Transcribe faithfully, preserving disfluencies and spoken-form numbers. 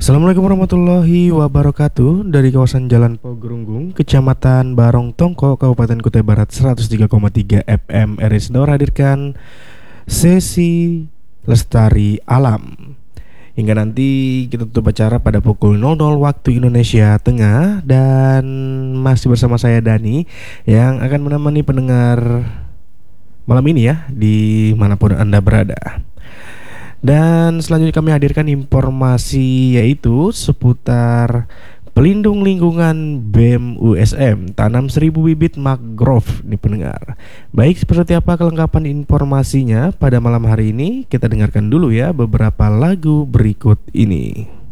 Assalamualaikum warahmatullahi wabarakatuh. Dari kawasan Jalan Pogrunggung, Kecamatan Barong Tongko, Kabupaten Kutai Barat, seratus tiga koma tiga F M R S Dor hadirkan sesi Lestari Alam. Hingga nanti kita tutup acara pada pukul nol nol waktu Indonesia Tengah. Dan masih bersama saya Dani, yang akan menemani pendengar malam ini ya, dimanapun Anda berada. Dan selanjutnya kami hadirkan informasi, yaitu seputar pelindung lingkungan B E M U S M tanam seribu bibit mangrove nih pendengar. Baik, seperti apa kelengkapan informasinya pada malam hari ini? Kita dengarkan dulu ya beberapa lagu berikut ini.